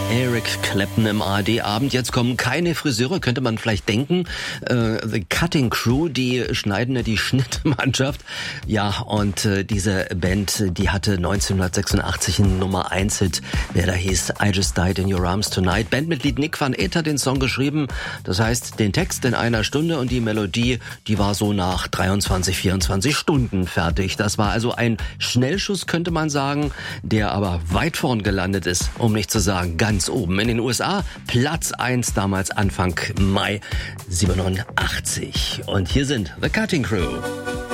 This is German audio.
Eric Clapton im ARD-Abend. Jetzt kommen keine Friseure, könnte man vielleicht denken. The Cutting Crew, die Schnittmannschaft. Ja, und diese Band, die hatte 1986 einen Nummer 1 Hit, der da hieß I Just Died in Your Arms Tonight. Bandmitglied Nick van Eet hat den Song geschrieben. Das heißt, den Text in einer Stunde und die Melodie, die war so nach 23, 24 Stunden fertig. Das war also ein Schnellschuss, könnte man sagen, der aber weit vorn gelandet ist, um nicht zu sagen ganz oben. In den USA Platz 1 damals Anfang Mai 87. Und hier sind The Cutting Crew.